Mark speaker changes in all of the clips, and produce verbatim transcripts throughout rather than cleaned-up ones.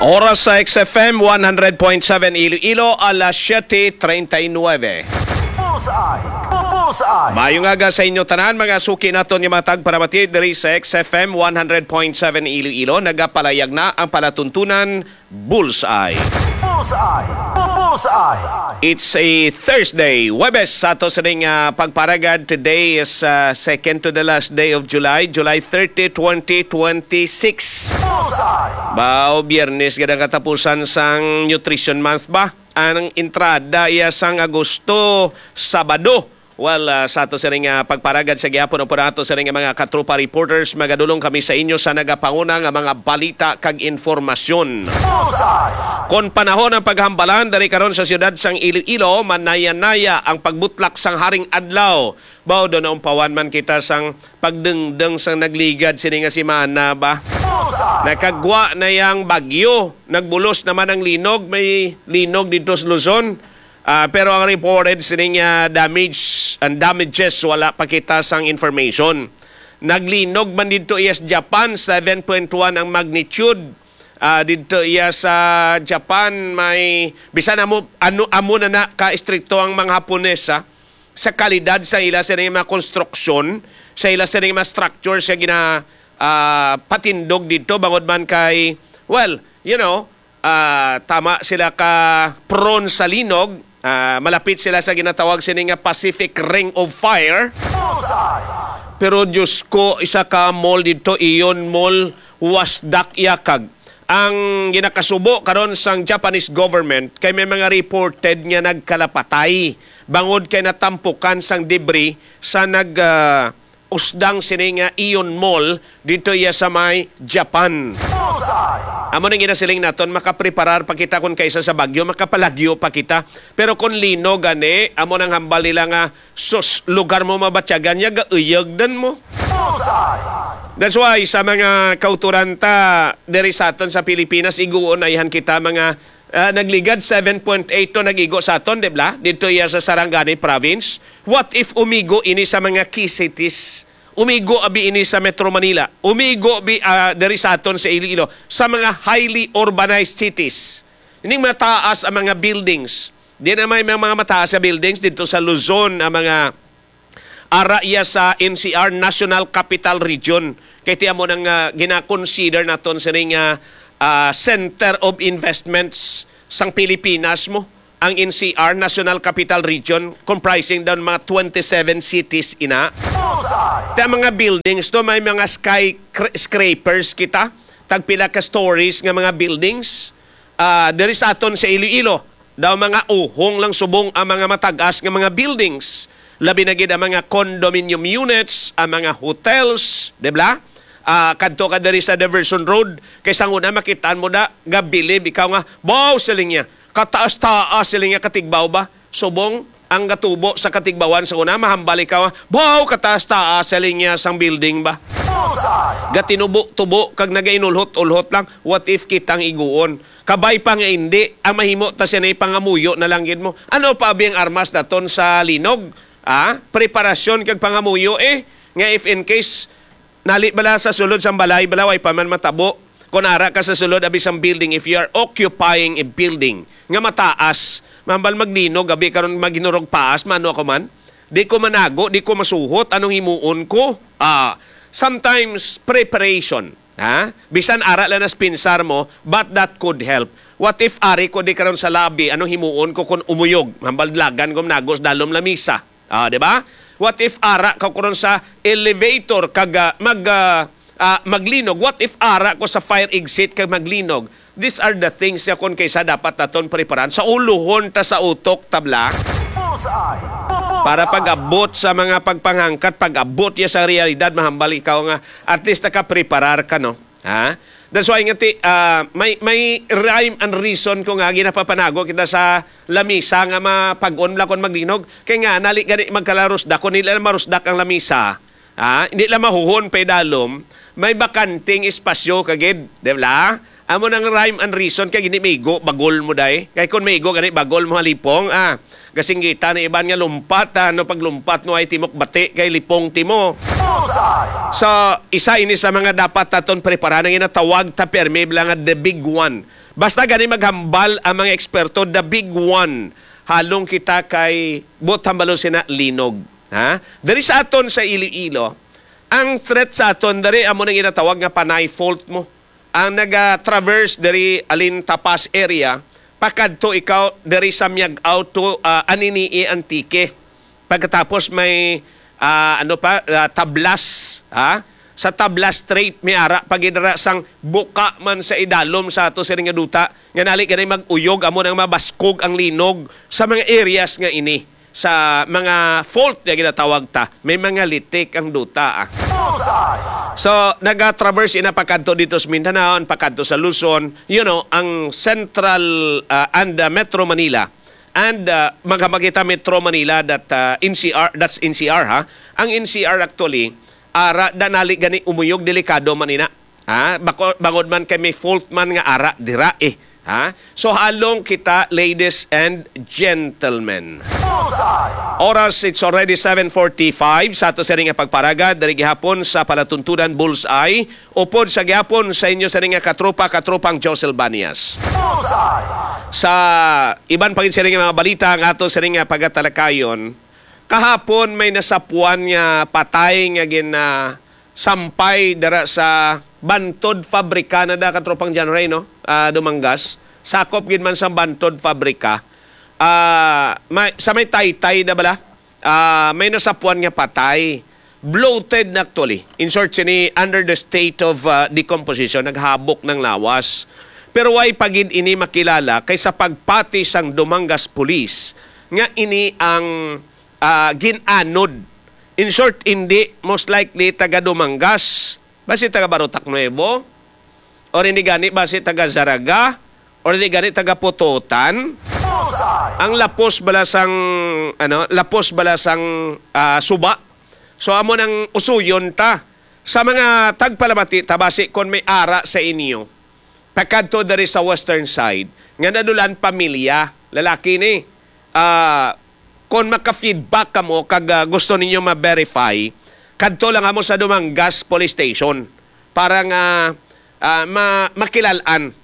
Speaker 1: Oras sa X F M one hundred point seven Iloilo, alas siyete treinta y nueve.
Speaker 2: Bullseye! Bullseye!
Speaker 1: Mayong aga sa inyo tanan, mga suki naton yung mga tagparabatid diri sa X F M one hundred point seven Iloilo. Nagapalayag na ang palatuntunan Bullseye.
Speaker 2: Bullseye! Bullseye!
Speaker 1: It's a Thursday, Webes sa ato sa ring uh, pagparagad. Today is uh, second to the last day of July, July thirtieth, twenty twenty-six.
Speaker 2: Bullseye!
Speaker 1: Bao, biyernes gadang katapusan sang Nutrition Month ba? Ang entrada iya sang Agosto, Sabado. Well, uh, sa ato sa ring uh, pagparagad sa gyapon o po nato sa ring uh, mga katrupa reporters, magadulong kami sa inyo sa nagapanguna nga mga balita kag informasyon.
Speaker 2: Bullseye!
Speaker 1: Kon panahon ang paghambalan dari karon sa siyudad sang Iloilo, manaya-naya ang pagbutlak sang haring adlaw. Bao do na umpawan man kita sang pagdengdeng sang nagligad sini nga si Mana ba?
Speaker 2: Bullseye!
Speaker 1: Nakagwa na yang bagyo, nagbulos naman ang linog, may linog dito sa Luzon. Uh, pero ang reported sining uh, damage and damages wala pa kita sang information. Naglinog man dito iya sa Japan, seven point one ang magnitude. Uh, dito iya sa Japan may bisan amo ano amo na na ka istrikto ang mga Haponesa sa kalidad sa ila sa mga konstruksyon, sa ila sa mga structure sa gina uh, patindog dito bangod man kay well, you know, uh, tama sila ka prone sa linog. Uh, malapit sila sa ginatawag sini nga Pacific Ring of Fire.
Speaker 2: Bullseye!
Speaker 1: Pero Diyos ko, isa ka mall dito, iyon mall, wasdak yakag. Ang ginakasubo karon sang Japanese government kay may mga reported nga nagkalapatay bangod kay natampukan sang debris sa nag uh, usdang sini nga Ion Mall dito iya sa may Japan.
Speaker 2: Bullseye!
Speaker 1: Amo nang ginasiling naton makapreparar pa kita kung kaysa sa bagyo, makapalagyo pa kita. Pero kung lino gani, amo nang hambal nila nga sus lugar mo mabatyagan niya gauyagdan mo.
Speaker 2: Bullseye!
Speaker 1: That's why sa mga kauturanta diri sa aton sa Pilipinas iguon ayhan kita mga uh, nagligad seven point eight to nagigo sa aton, di ba? Dito iya sa Sarangani province. What if umigo ini sa mga key cities? Umigo abi ini sa Metro Manila. Umigo bi uh, diri sa aton sa Iloilo sa mga highly urbanized cities. Ining mataas ang mga buildings. Di na may mga mataas sa buildings dito sa Luzon ang mga ara iya sa N C R National Capital Region. Kay tiya mo nang uh, gina-consider naton sa ring uh, uh, Center of Investments sang Pilipinas mo. Ang N C R National Capital Region comprising doon mga twenty-seven cities ina.
Speaker 2: Bullseye!
Speaker 1: Ta mga buildings do may mga skyscrapers kita, tagpila ka stories nga mga buildings. Uh, diri sa aton sa Iloilo, daw mga uhong lang subong ang mga matagas nga mga buildings. Labi na gid ang mga condominium units, ang mga hotels, di ba? Uh, kadto ka diri sa Diversion Road, kay sanguna makitaan mo da gabilib ikaw nga, wow siling niya. Kataas-taas siling niya katigbaw ba? Subong ang gatubo sa katigbawan sa una, mahambali ka, wow, kataas-taas siling niya sang building ba?
Speaker 2: Bullseye!
Speaker 1: Gatinubo-tubo, kag nagainulhot-ulhot lang, what if kitang iguon? Kabay pa nga hindi, ang mahimo ta siya na ipangamuyo na langgit mo. Ano pa biyang armas daton sa linog? Ah? Preparasyon kag pangamuyo eh, nga if in case, nali bala sa sulod sa balay, bala way pa man matabo, kung ara ka sa sulod abis ang building, if you are occupying a building nga mataas, mambal maglinog, gabi karon maginurog paas, mano ako man, di ko manago, di ko masuhot, anong himuon ko? Ah, sometimes preparation, ha? Bisan ara lang nas pinsar mo, but that could help. What if ari ko di karon sa lobby, anong himuon ko kung umuyog, mambal lagan ko nagos dalom lamisa, ah, di ba? What if ara ka karon sa elevator kag mag uh, Uh, maglinog? What if ara ko sa fire exit kag maglinog? These are the things ya kon kaysa dapat naton preparan sa uluhon ta sa utok tabla.
Speaker 2: Bullseye! Bullseye!
Speaker 1: Para pag-abot sa mga pagpangangkat, pag-abot ya sa realidad, mahambal ikaw nga at least naka-preparar ka, no? Ha? That's why nga ti, uh, may, may rhyme and reason ko nga ginapapanago kita sa lamisa nga mapag-on la kon maglinog. Kaya nga, nali gani magkalarusdak, kung nila marusdak ang lamisa, ha? Hindi lang mahuhon pedalom, may bakanting espasyo kagid, di ba? Amo nang rhyme and reason kay gini maigo bagol mo dai. Kay kun maigo gani bagol mo halipong ah. Gasinggita ni iban nga lumpat ano paglumpat mo ay timok bati kay lipong timo.
Speaker 2: Bullseye.
Speaker 1: So isa ini sa mga dapat taton preparahan nga tawag ta perme nga the big one. Basta gani maghambal ang mga eksperto the big one. Halong kita kay bot hambalo sina linog. Ha? Dari sa aton sa Iloilo, ang threat sa aton dari amo nang ginatawag nga panay fault mo. Ang naga-traverse dari alin tapas area, pakadto ikaw dari sa miyag auto uh, aninii antike. Pagkatapos may uh, ano pa uh, tablas, ha? Sa tablas straight may ara pagidara sang buka man sa idalom sa ato sa nga duta. Nga nali kanay mag-uyog amo nang mabaskog ang linog sa mga areas nga ini. Sa mga fault na ginatawag ta, may mga litik ang duta. Ah.
Speaker 2: Bullseye.
Speaker 1: So, naga-traverse ina pakadto dito sa Mindanao, pakadto sa Luzon, you know, ang Central uh, and uh, Metro Manila. And uh, magkamakita Metro Manila that uh, N C R, that's N C R ha. Ang N C R actually, ara danali gani umuyog delikado manina. Ha? Bako, bangod man kay may fault man nga ara dira eh. Ha? So halong kita ladies and gentlemen.
Speaker 2: Bullseye.
Speaker 1: Oras, it's already seven forty-five sa ato sa ring nga pagparagad dari gihapon sa palatuntunan Bullseye upod sa gihapon sa inyo sa ring nga katropa katropang Josel Banias.
Speaker 2: Bullseye.
Speaker 1: Sa iban pagin sa ring nga mga balita ang ato sa ring nga pagatalakayon, kahapon may nasapuan nga patay nga gin uh, sampay dara sa Bantod Fabrika na da katropang John Ray no uh, Dumangas. Sakop gid man sa Bantod Fabrika. Uh, may, sa may taytay na bala, uh, may nasapuan nga patay. Bloated na actually. In short, sini under the state of uh, decomposition, naghabok ng lawas. Pero why pagid ini makilala kaysa pagpati sang Dumangas Police nga ini ang uh, ginanod. In short, hindi most likely taga Dumangas, basi taga Barotac Nuevo, or hindi gani basi taga Zaraga, or hindi gani taga Putotan.
Speaker 2: Bullseye.
Speaker 1: Ang lapos balasang ano, lapos balasang uh, suba. So amo nang usuyon ta sa mga tagpalamati tabasi kon may ara sa inyo. Pakadto diri sa western side nga nadulan pamilya, lalaki ni. Uh, kon maka-feedback kamo kag uh, gusto ninyo ma-verify, kadto lang amo sa Dumangas Police Station para nga uh, ma makilalan.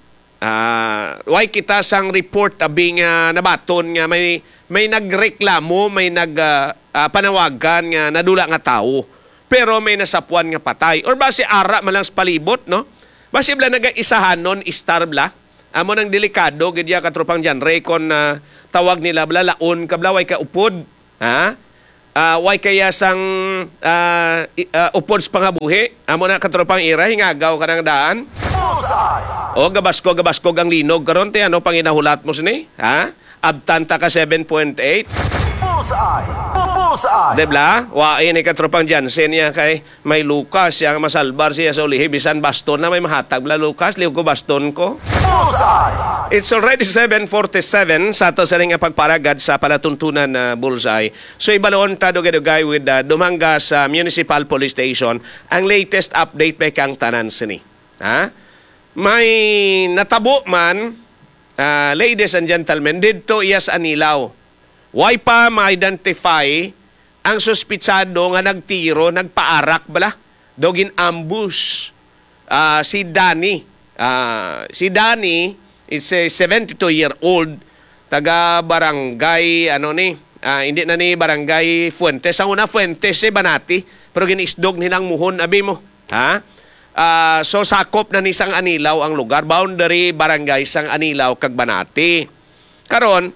Speaker 1: Uh, why kita sang report abing uh, nabaton nga may may nagreklamo, may nag uh, uh, panawagan nga nadula nga tawo. Pero may nasapuan nga patay or base ara man lang sa palibot no. Base bla nagaisahanon istar bla. Amo nang delikado gid ya katropang Jan Ray kon uh, tawag nila bla laon kablaway ka upod. Ha? Uh, why kaya sang uh, uh, upod sa pangabuhi? Amo na katropang ira hingagaw kanang daan.
Speaker 2: Bullseye.
Speaker 1: O, gabasko, gabasko ang linog. Karon te, ano pang inahulat mo sini? Ha? Abtanta ka seven point eight.
Speaker 2: Bullseye. Bullseye.
Speaker 1: Debla? Wain ni katropang Jansen niya kay may Lucas. Yang masalbar siya sa ulihi. Bisan baston na may mahatag. Bla Lucas, liw ko baston ko.
Speaker 2: Bullseye.
Speaker 1: It's already seven forty-seven sa to sa ring pagparagad sa palatuntunan na uh, Bullseye. So ibaloon ta dugay-dugay with uh, Dumangas uh, Municipal Police Station. Ang latest update may kang tanan sini. Ha? May natabo man, uh, ladies and gentlemen, dito iyas anilaw. Why pa ma-identify ang suspitsado nga nagtiro, nagpaarak bala, dogin ambush. Uh, si Danny. Uh, si Danny is a seventy-two-year-old, taga barangay, ano ni, uh, hindi na ni barangay Fuentes. Ang una Fuentes eh, Banati, pero ginisdog nilang muhon, abi mo. Ha? Uh, so sakop na ni Sang Anilaw ang lugar, boundary barangay Sang Anilaw kag Banati. Karon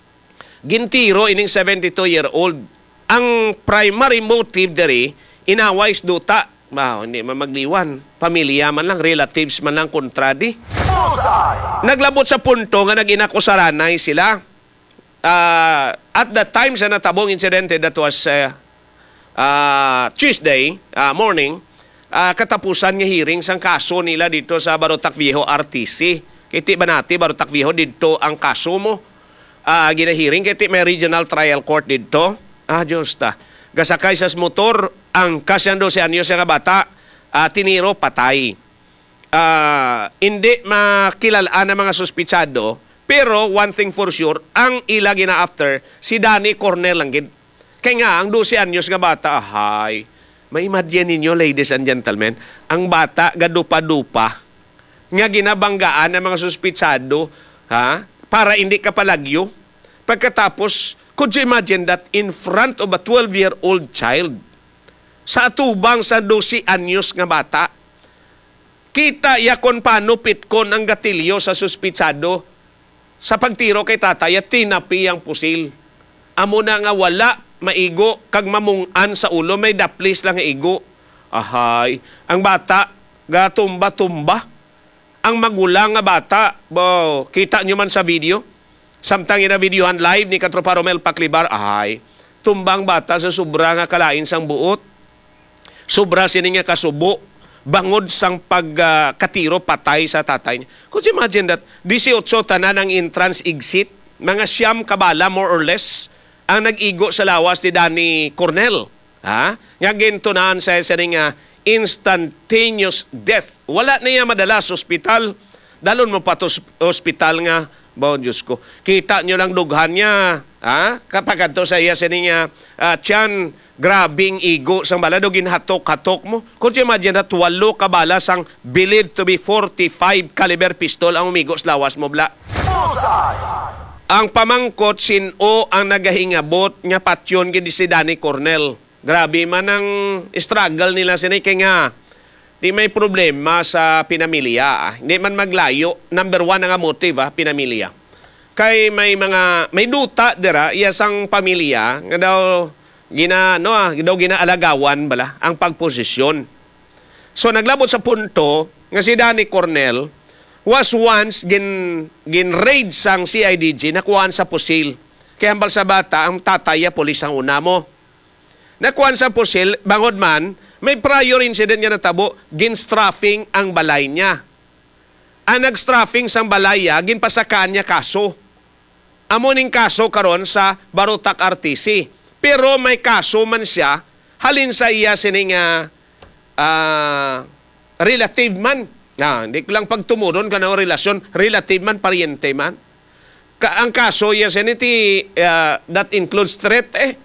Speaker 1: gintiro ining seventy-two-year-old. Ang primary motive diri inawais duta, wow, hindi man magliwan, pamilya man lang, relatives man lang kontradi.
Speaker 2: Bullseye.
Speaker 1: Naglabot sa punto nga naginakusaranay sila. Uh, at the time sa natabong insidente, that was uh, uh, Tuesday uh, morning, Uh, katapusan nga hearing sang kaso nila dito sa Barotac Viejo R T C. Kiti ba nati Barotac Viejo dito ang kaso mo? Uh, gina-hearing kiti may regional trial court dito. Ah, Diyos ta. Gasakay sa motor ang kasyando si anyo siya nga bata, uh, tiniro patay. ah, hindi makilalaan ng mga suspitsado, pero one thing for sure, ang ila gina-after, si Danny Cornel lang gid. Kaya nga, ang twelve anyos nga bata, ahay, may imagine ninyo, ladies and gentlemen, ang bata, gadupa-dupa, nga ginabanggaan ng mga suspitsado, ha, para hindi ka palagyo. Pagkatapos, could you imagine that in front of a twelve-year-old child, sa atubang sa twelve anyos nga bata, kita yakon paano pitkon ang gatilyo sa suspitsado sa pagtiro kay tatay at tinapi ang pusil. Amo na nga wala maigo kag mamungan sa ulo, may daplis lang nga igo. Ahay, ang bata gatumba-tumba. Ang magulang nga bata, bo, kita nyo man sa video, samtang ina-videohan live ni Katropa Romel Paclibar, ahay, tumbang bata sa sobra nga kalain sang buot, sobra sini nga kasubo, bangod sang pagkatiro uh, patay sa tatay niya. Could you imagine that? eighteen tanan ang entrance exit, mga siyam kabala more or less, ang nag-igo sa lawas ni Danny Cornel. Ha? Nga gintunahan sa sini nga instantaneous death. Wala na niya madala sa ospital. Dalon mo pa to ospital nga. Baon Diyos ko. Kita nyo lang dughan niya. Ha? Kapag ito sa iya sini nga uh, tiyan, grabing igo sang bala, dugin hatok-hatok mo. Kung siya imagine na tuwalo kabala sang believed to be forty-five caliber pistol ang umigo sa lawas mo bla.
Speaker 2: Bullseye.
Speaker 1: Ang pamangkot sin-o ang nagahingabot nga patyon gid si Danny Cornel. Grabe man ang struggle nila sinay kay nga di may problema sa pinamilya. Ah. Hindi man maglayo. Number one nga motive, ah, pinamilya. Kay may mga, may duta dira, iyasang pamilya, nga daw, gina, no, ah, daw ginaalagawan bala, ang pagposisyon. So naglabot sa punto, nga si Danny Cornel, was once gin, gin raid sang C I D G, nakuhaan sa pusil. Kaya hambal sa bata, ang tataya, polis ang una mo. Nakuhaan sa pusil, bangod man, may prior incident nga natabo, gin-straffing ang balay niya. Ang nag-straffing sang balaya, ginpasakaan niya kaso. Amuning kaso karon sa Barutak R T C. Pero may kaso man siya, halin sa iya sining uh, uh, relative man. Ah, hindi ko lang pagtumuron ka ng relasyon, relative man, pariente man. Ka ang kaso iya siniti, uh, that includes threat eh.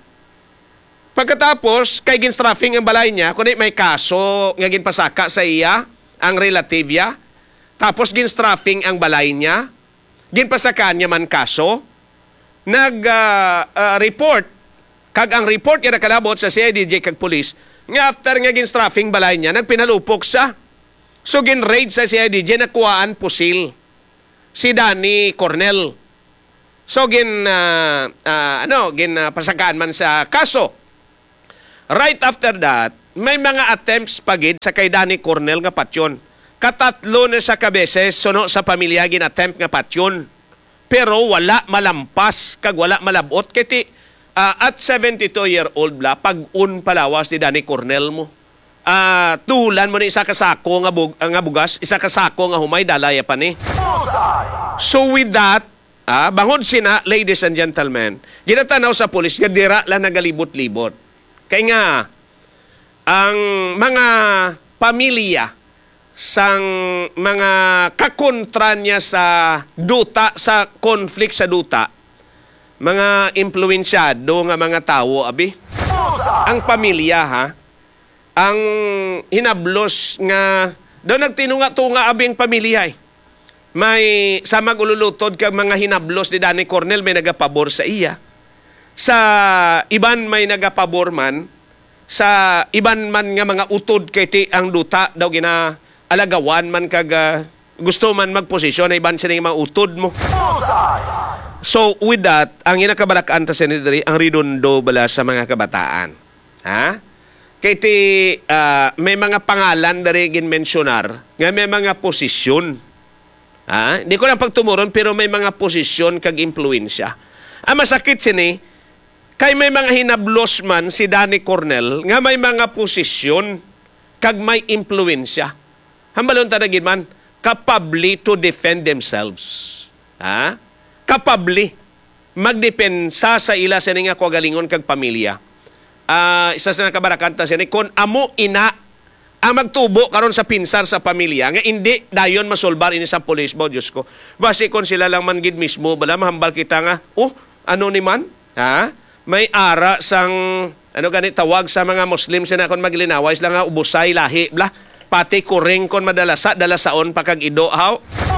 Speaker 1: Pagkatapos, kay ginstraffing ang balay niya, kundi may kaso nga ginpasaka sa iya, ang relative niya, tapos ginstraffing ang balay niya, ginpasaka niya man kaso, nag-report, uh, uh, kag ang report niya nakalabot sa C I D G kag police, nga after nga ginstraffing balay niya, nagpinalupok siya. So gin-raid sa C I D G, nakuhaan pusil. Si Danny Cornel. So gin, uh, uh, ano, ginpasakaan man sa kaso. Right after that, may mga attempts pagid sa kay Danny Cornel nga patyon. Katatlo na sa kabeses, suno sa pamilya gin-attempt nga patyon. Pero wala malampas, kag wala malabot. Kiti, uh, at seventy-two-year-old bla, pag-un palawas ni Danny Cornel mo. Uh, tuhulan mo ni isa kasako nga, bug, nga bugas, isa kasako nga humay, dalaya pa ni.
Speaker 2: Bullseye.
Speaker 1: So with that, ah, bangod sina, ladies and gentlemen, ginatanaw sa polis, nga dira lang nagalibot-libot. Kaya nga, ang mga pamilya sang mga kakontra niya sa duta, sa conflict sa duta, mga impluensyado nga mga tao, abi,
Speaker 2: Bullseye.
Speaker 1: ang pamilya, ha, ang hinablos nga, daw nagtinunga-tunga abi ang pamilya, eh. May sa magululutod kag mga hinablos ni Danny Cornel, may nagapabor sa iya. Sa iban may nagapabor man, sa iban man nga mga utod kay ti ang duta daw gina alagawan man kag uh, gusto man magposisyon na iban sila mga utod mo.
Speaker 2: Bullseye.
Speaker 1: So with that, ang inakabalakaan ta senadori ang ridondo bala sa mga kabataan. Ha? Kay ti uh, may mga pangalan diri ginmensyonar nga may mga posisyon. Ha? Hindi ko lang pagtumuron pero may mga posisyon kag impluwensya. Ang masakit sini kay may mga hinablos man si Danny Cornel nga may mga posisyon kag may impluwensya. Hambalon tanagin man, capably to defend themselves. Ha? Capably magdepensa sa ila sa nga kagalingon kag pamilya. Uh, isa sa nakabarakanta siya ni, kung amo ina ang magtubo karon sa pinsar sa pamilya nga hindi dayon masolbar ini sa pulis mo, Diyos ko. Basi kon sila lang man gid mismo bala mahambal kita nga, oh, ano ni man? Ha? May ara sang ano gani tawag sa mga Muslim sina kon maglinaway sila nga ubusay lahi bla. Pati kuring kon madalasa dalasaon pakag ido haw.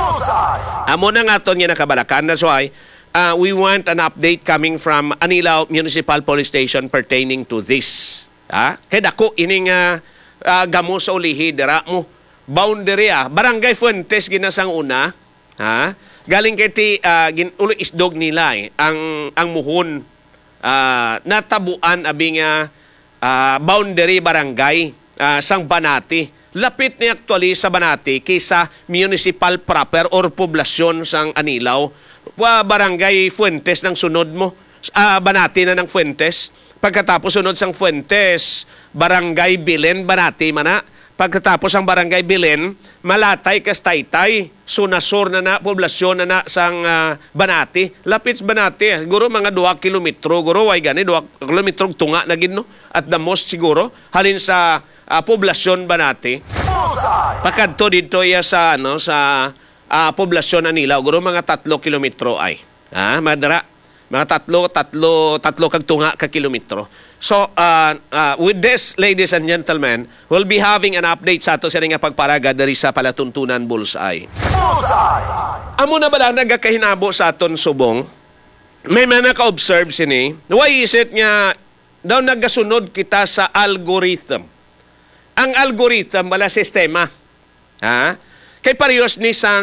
Speaker 1: Amo na nga ton nga nakabalakan. That's why uh, we want an update coming from Anilao Municipal Police Station pertaining to this. Ha? Kaya dako ining uh, uh, gamo sa ulihi dira mo boundary ah Barangay Fuentes ginasang una, ha, galing kay ti uh, gin ulo isdog nila eh, ang ang muhon uh, natabuan abing uh, uh, boundary barangay uh, sang Banati, lapit ni actually sa Banati kaysa municipal proper or poblasyon sang Anilao. Wa Barangay Fuentes ng sunod mo, uh, Banati na ng Fuentes. Pagkatapos sunod sang Fuentes, Barangay Bilen, Banati mana. Pagkatapos ang Barangay Bilen, Malatay, Kastaytay, Sunasor na na, poblasyon na na sang uh, Banati. Lapit sa Banati, guro mga duha kilometro, guro way gani, duha kilometro tunga na gid no. At the most siguro, halin sa uh, poblasyon Banati. Pakadto dito ya sa, ano, sa uh, poblasyon Anilao, guro mga tatlo kilometro ay. Ha, madara. Mga tatlo, tatlo, tatlo kag tunga ka kilometro. So, uh, uh, with this, ladies and gentlemen, we'll be having an update sa ato sa nga pagparaga dari sa Palatuntunan Bullseye. Bullseye! Amo na ba lang nagakahinabo sa aton subong? May mga naka-observe sini. Why is it nga daw nagasunod kita sa algorithm? Ang algorithm, wala sistema. Ha? Kay parehas ni sang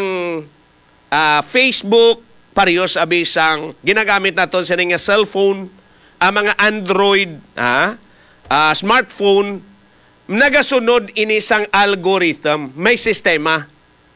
Speaker 1: uh, Facebook, parehas abisang ginagamit naton sa nga cellphone, ang mga Android, ha, uh, smartphone, nagasunod ini sang algorithm, may sistema.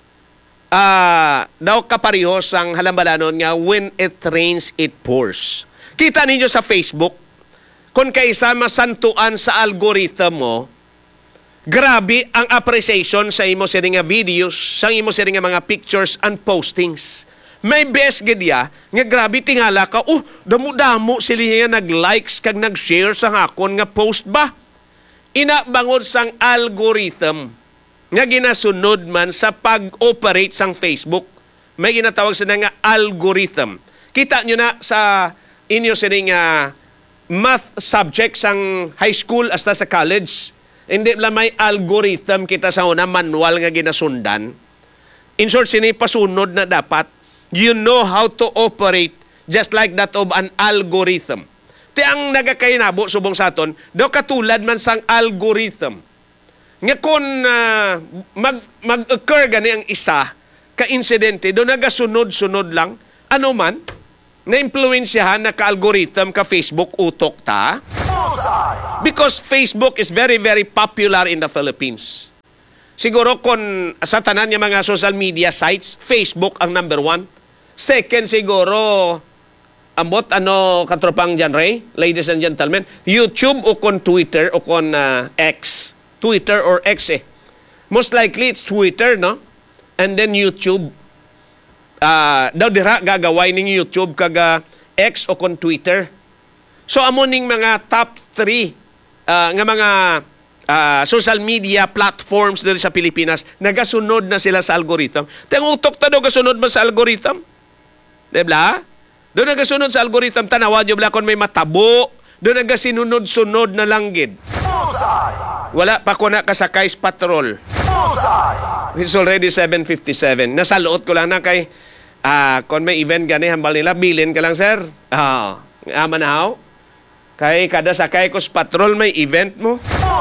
Speaker 1: Uh, daw kaparehas ang halambalanon nga when it rains, it pours. Kita ninyo sa Facebook, kung kaysa masantuan sa algorithm mo, grabe ang appreciation sa imo sa nga videos, sa imo sa nga mga pictures and postings. May best gedya nga grabe tingala ka, oh, damo-damo sila nga nag-likes kag nag-share sa akon nga post ba? Ina bangod sang algorithm nga ginasunod man sa pag-operate sang Facebook. May ginatawag sa nga algorithm. Kita nyo na sa inyo sa nga math subject sang high school hasta sa college. Hindi lang may algorithm kita sa una, manual nga ginasundan. In short, sini pasunod na dapat. You know how to operate just like that of an algorithm. Ti ang nagakainabo subong saton, do katulad man sang algorithm. Nga kung uh, mag, mag-occur gani ang isa ka insidente, do nagasunod-sunod lang, ano man, na-impluensyahan na ka-algorithm ka Facebook utok ta. Because Facebook is very, very popular in the Philippines. Siguro kung sa tanan niya mga social media sites, Facebook ang number one. Second siguro, ambot ano katropang dyan, Ray, ladies and gentlemen, YouTube o kon Twitter o kon uh, X. Twitter or X eh. Most likely it's Twitter, no? And then YouTube. Uh, daw dira gagaway ning YouTube kaga X o kon Twitter. So amo ning mga top three uh, nga mga uh, social media platforms dito sa Pilipinas, nagasunod na sila sa algorithm. Teng utok ta daw gasunod man sa algorithm. Diba? Doon nagasunod sa algorithm, tanawa nyo bala kung may matabo, doon nagasinunod-sunod na langgid. Wala pa ko na kasakay sa patrol. It's already seven fifty-seven. Nasa loot ko lang na kay, uh, kung may event gani, hambal nila, bilin ka lang, sir. Ah, uh, amanaw. Kay kada sakay ko sa patrol, may event mo.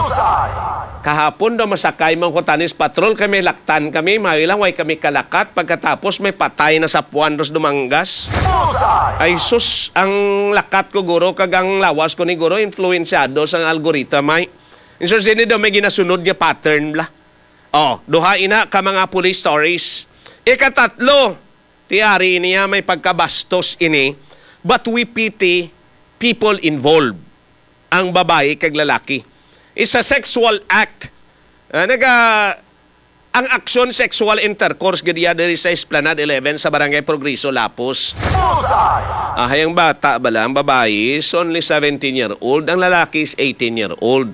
Speaker 1: Kahapon daw masakay man ko tanis patrol, kami laktan kami, mahilang way kami kalakat, pagkatapos may patay na sa puwan dos dumanggas. Ay sus, ang lakat ko guro, kagang lawas ko ni guro, influensyado sa algorithm ay. Inso sini daw may ginasunod niya pattern bla. Oh, duha ina ka mga police stories. Ikatatlo, tiyari niya may pagkabastos ini, but we pity people involved. Ang babae kag lalaki. It's a sexual act. Uh, naga, ang aksyon sexual intercourse gadiya diri sa Esplanade eleven sa Barangay Progreso, Lapos. Ah, hayang bata bala, ang babae is only seventeen year old, ang lalaki is eighteen year old.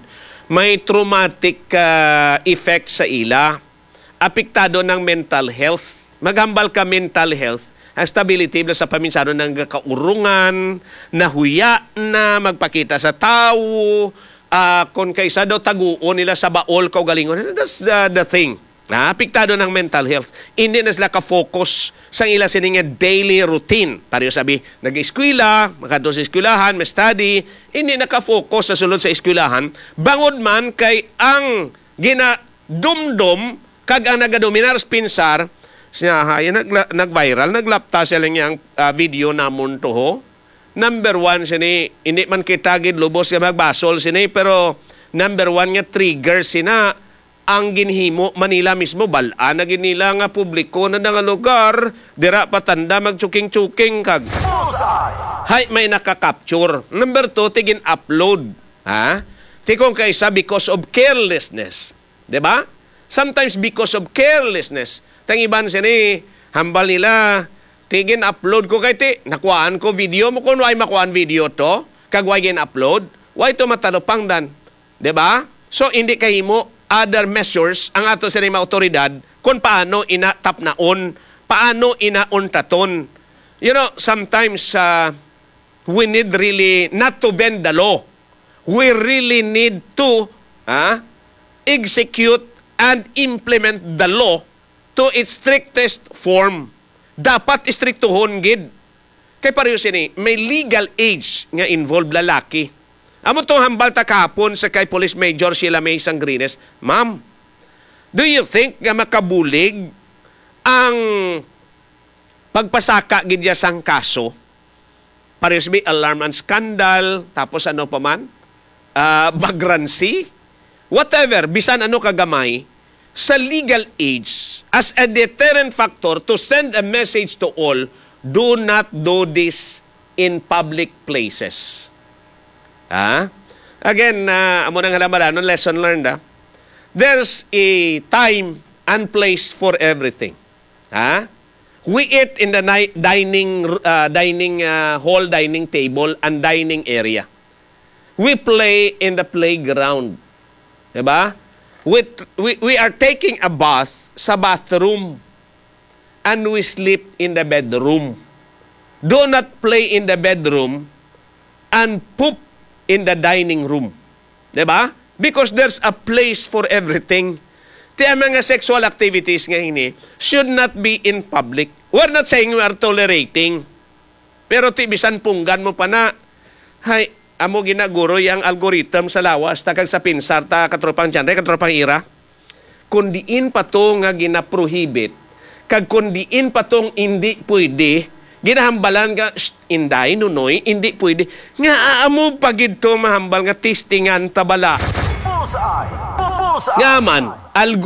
Speaker 1: may traumatic uh, effect sa ila. Apektado ng mental health. Maghambal ka mental health, ang stability bla sa paminsano ng kaurungan, nahuya na magpakita sa tao, uh, kung kaysa daw taguon nila sa baol kaugalingon. That's the, the thing. Ah, apektado ng mental health. Hindi na sila ka-focus sa ila sininga daily routine. Pareho sabi, nag-eskwela, makadto sa eskwelahan, may study, hindi naka-focus sa sulod sa eskwelahan. Bangod man kay ang ginadumdum kag ang nagadominar pinsar, siya ha, nag, nag-viral, naglapta sila niyang uh, video namon to ho. Number one, sini, hindi man kitagid lubos siya magbasol sini, pero number one nga trigger sina ang ginhimo Manila mismo, balaan na ginila nga publiko na nga lugar, dira patanda magchuking-chuking kag.
Speaker 2: Bullseye.
Speaker 1: Hay, may nakaka-capture. Number two, tigin upload. Ha? Tikong kaysa because of carelessness. Diba? Sometimes because of carelessness. Tang iban sini, hambal nila, tigin upload ko kay ti, nakuhaan ko video mo, kung ay makuhaan video to, kag way gin upload, way to matalupang dan. Diba? So, hindi kayo mo other measures ang ato sa mga otoridad kung paano inatap naon, paano inauntaton. You know, sometimes uh, we need really not to bend the law. We really need to uh, execute and implement the law to its strictest form. Dapat istriktuhon gid. Kay pareho sini, may legal age nga involved lalaki. Amo tong hambal ta kahapon sa kay Police Major Sheila May Sangrines, Ma'am, do you think nga makabulig ang pagpasaka gid ya sang kaso? Parehas bi alarm and scandal, tapos ano pa man? Uh, vagrancy? Whatever, bisan ano kagamay, sa legal age, as a deterrent factor to send a message to all, do not do this in public places. Ah? Again, uh, amo nang halamaran, lesson learned. Ah? There's a time and place for everything. Ah? We eat in the ni- dining uh, dining uh, hall, dining table, and dining area. We play in the playground. Diba? We, we, we are taking a bath sa bathroom. And we sleep in the bedroom. Do not play in the bedroom and poop in the dining room. Diba? Because there's a place for everything. Ti ang mga sexual activities nga ini should not be in public. We're not saying we are tolerating. Pero ti bisan punggan mo pa na, hay, amo ginaguro yung algorithm sa lawas, takag sa pinsar, ta katropang genre, katropang ira. Kundiin pa to nga ginaprohibit, kag kundiin pa tong hindi pwede, ginahambalan nga, inday, nunoy, hindi pwede. Nga aamo pagid to mahambal nga testingan tabala.
Speaker 2: Bullseye. Bullseye.
Speaker 1: Nga man, algorithm